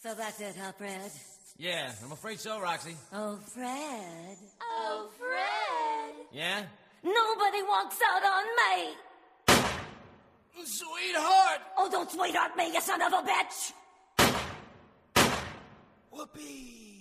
So that's it, huh, Fred? Yeah, I'm afraid so, Roxy. Oh, Fred. Oh, Fred. Yeah? Nobody walks out on me! Sweetheart! Oh, don't sweetheart me, you son of a bitch! Whoopee!